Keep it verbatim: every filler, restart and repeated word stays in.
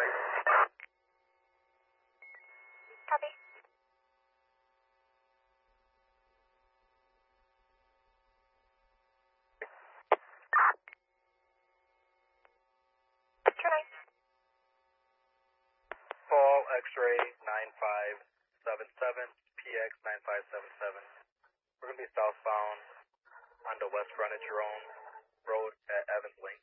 Copy. Try. Paul X-ray nine five seven seven, P X nine five seven seven. We're going to be southbound onto West Frontage Road at Evans Link.